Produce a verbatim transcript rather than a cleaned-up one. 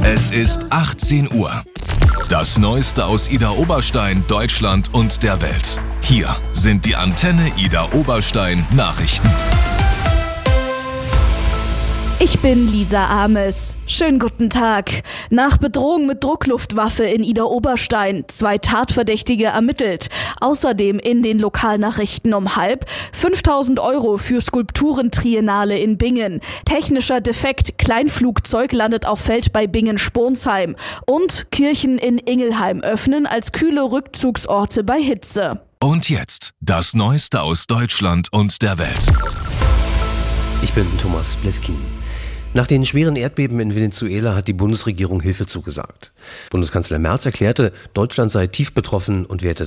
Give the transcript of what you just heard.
Es ist achtzehn Uhr. Das Neueste aus Idar-Oberstein, Deutschland und der Welt. Hier sind die Antenne Idar-Oberstein Nachrichten. Ich bin Lisa Ames. Schönen guten Tag. Nach Bedrohung mit Druckluftwaffe in Idar-Oberstein zwei Tatverdächtige ermittelt. Außerdem in den Lokalnachrichten um halb fünftausend Euro für Skulpturentriennale in Bingen. Technischer Defekt, Kleinflugzeug landet auf Feld bei Bingen-Sponsheim. Und Kirchen in Ingelheim öffnen als kühle Rückzugsorte bei Hitze. Und jetzt das Neueste aus Deutschland und der Welt. Ich bin Thomas Bleskin. Nach den schweren Erdbeben in Venezuela hat die Bundesregierung Hilfe zugesagt. Bundeskanzler Merz erklärte, Deutschland sei tief betroffen und werde